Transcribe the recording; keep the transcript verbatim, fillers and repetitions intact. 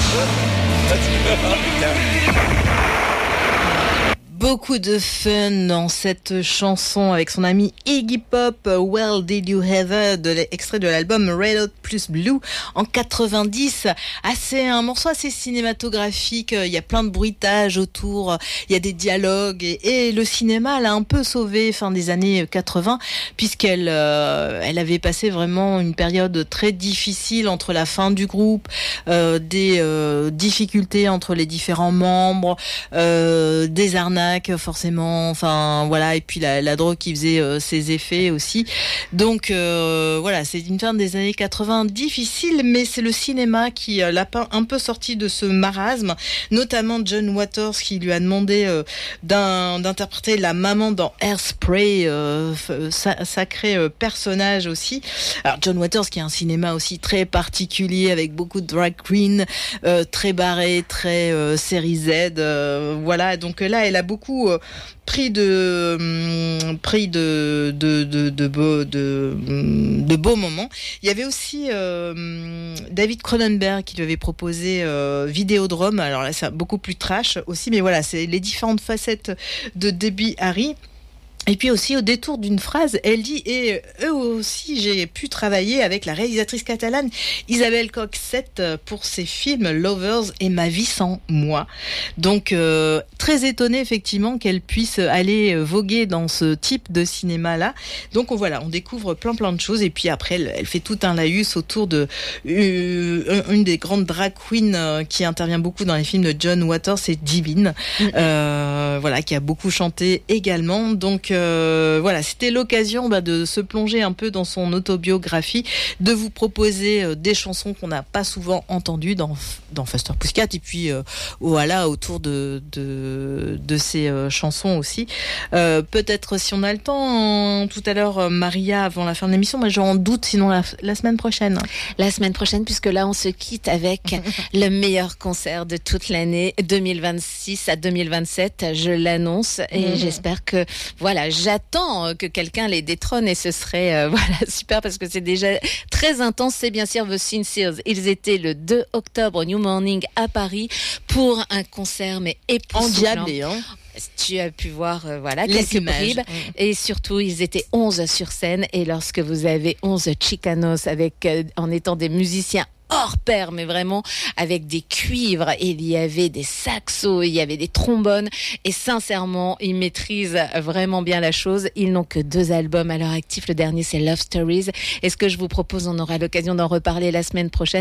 Beaucoup de fun dans cette chanson avec son ami Iggy Pop, Well Did You Ever, de l'extrait de l'album Red Hot plus Blue en quatre-vingt-dix. Assez, un morceau assez cinématographique, il y a plein de bruitage autour, il y a des dialogues et, et le cinéma l'a un peu sauvé fin des années quatre-vingts puisqu'elle euh, elle avait passé vraiment une période très difficile entre la fin du groupe, euh, des euh, difficultés entre les différents membres, euh, des arnaques forcément, enfin voilà, et puis la, la drogue qui faisait euh, ses effets aussi. Donc euh, voilà, c'est une fin des années quatre-vingts difficile, mais c'est le cinéma qui euh, l'a un peu sorti de ce marasme, notamment John Waters qui lui a demandé euh, d'un, d'interpréter la maman dans Hairspray, euh, sa, sacré euh, personnage aussi. Alors John Waters qui a un cinéma aussi très particulier avec beaucoup de drag queen, euh, très barré, très euh, série Z, euh, voilà. Donc là, elle a beaucoup beaucoup euh, pris de hum, pris de de de de beaux de, de beaux moments. Il y avait aussi euh, David Cronenberg qui lui avait proposé euh, Vidéodrome. Alors là, c'est beaucoup plus trash aussi, mais voilà, c'est les différentes facettes de Debbie Harry. Et puis aussi, au détour d'une phrase, elle dit, et eux aussi, j'ai pu travailler avec la réalisatrice catalane Isabel Coixet pour ses films Lovers et Ma vie sans moi. Donc, euh, très étonnée, effectivement, qu'elle puisse aller voguer dans ce type de cinéma-là. Donc, voilà, on découvre plein, plein de choses. Et puis après, elle, elle fait tout un laïus autour de euh, une des grandes drag queens euh, qui intervient beaucoup dans les films de John Waters, c'est Divine. Euh, voilà, qui a beaucoup chanté également. Donc, Euh, voilà, c'était l'occasion bah, de se plonger un peu dans son autobiographie, de vous proposer euh, des chansons qu'on n'a pas souvent entendues dans, dans Faster Pussycat et puis euh, voilà, autour de, de, de ces euh, chansons aussi. Euh, peut-être si on a le temps, hein, tout à l'heure, Maria, avant la fin de l'émission, moi j'en doute, sinon la, la semaine prochaine. La semaine prochaine, puisque là on se quitte avec le meilleur concert de toute l'année deux mille vingt-six à deux mille vingt-sept, je l'annonce et mmh. j'espère que voilà, j'attends que quelqu'un les détrône et ce serait euh, voilà super parce que c'est déjà très intense. C'est bien sûr The Sincers. Ils étaient le deux octobre au New Morning à Paris pour un concert mais époustouflant. Endiablé, hein. Tu as pu voir euh, voilà les quelques bribes mmh. et surtout ils étaient onze sur scène et lorsque vous avez onze Chicanos avec euh, en étant des musiciens hors pair, mais vraiment avec des cuivres, et il y avait des saxos, il y avait des trombones, et sincèrement, ils maîtrisent vraiment bien la chose. Ils n'ont que deux albums à leur actif, le dernier c'est Love Stories, et ce que je vous propose, on aura l'occasion d'en reparler la semaine prochaine.